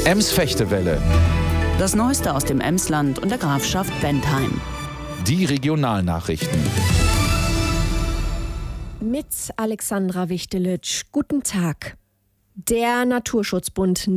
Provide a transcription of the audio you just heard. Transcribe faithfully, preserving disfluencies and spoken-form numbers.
Ems-Fechtewelle. Das Neueste aus dem Emsland und der Grafschaft Bentheim. Die Regionalnachrichten. Mit Alexandra Wichtelitsch. Guten Tag. Der Naturschutzbund